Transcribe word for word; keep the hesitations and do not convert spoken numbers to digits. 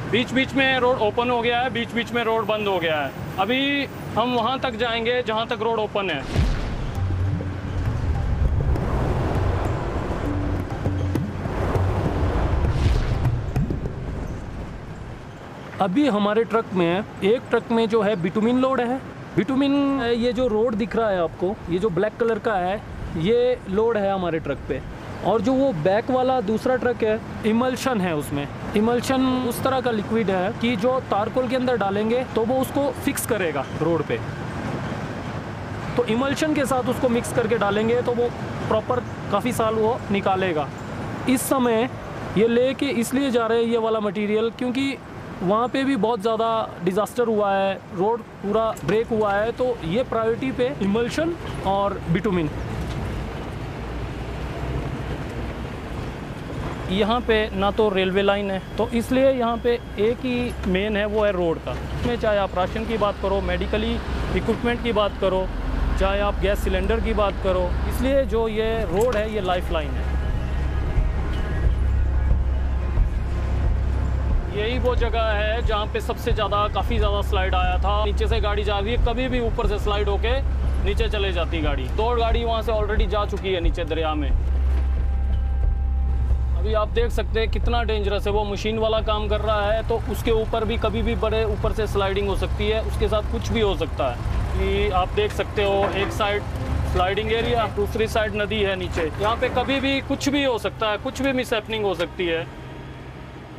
बीच बीच में road open हो गया है, बीच बीच में रोड बंद हो गया है। अभी हम वहाँ तक जाएंगे जहाँ तक रोड ओपन है। अभी हमारे ट्रक में एक ट्रक में जो है बिटुमिन लोड है। बिटुमिन ये जो रोड दिख रहा है आपको, ये जो ब्लैक कलर का है, ये लोड है हमारे ट्रक पे। और जो वो बैक वाला दूसरा ट्रक है, इमल्शन है उसमें। इमल्शन उस तरह का लिक्विड है कि जो तारकोल के अंदर डालेंगे तो वो उसको फिक्स करेगा रोड पे। तो इमल्शन के साथ उसको मिक्स करके डालेंगे तो वो प्रॉपर काफ़ी साल वो निकालेगा। इस समय ये लेके इसलिए जा रहे हैं ये वाला मटेरियल, क्योंकि वहाँ पे भी बहुत ज़्यादा डिज़ास्टर हुआ है, रोड पूरा ब्रेक हुआ है। तो ये प्रायोरिटी पे इमल्शन और बिटुमिन। यहाँ पे ना तो रेलवे लाइन है, तो इसलिए यहाँ पे एक ही मेन है, वो है रोड का। में चाहे आप राशन की बात करो, मेडिकली इक्विपमेंट की बात करो, चाहे आप गैस सिलेंडर की बात करो, इसलिए जो ये रोड है ये लाइफ लाइन है। यही वो जगह है जहाँ पे सबसे ज़्यादा काफ़ी ज़्यादा स्लाइड आया था। नीचे से गाड़ी जा रही है, कभी भी ऊपर से स्लाइड होके नीचे चले जाती गाड़ी। दो गाड़ी वहाँ से ऑलरेडी जा चुकी है नीचे दरिया में। अभी आप देख सकते हैं कितना डेंजरस है। वो मशीन वाला काम कर रहा है, तो उसके ऊपर भी कभी भी बड़े ऊपर से स्लाइडिंग हो सकती है, उसके साथ कुछ भी हो सकता है। कि आप देख सकते हो एक साइड स्लाइडिंग एरिया, दूसरी साइड नदी है नीचे। यहाँ पे कभी भी कुछ भी हो सकता है, कुछ भी मिसहैपनिंग हो सकती है।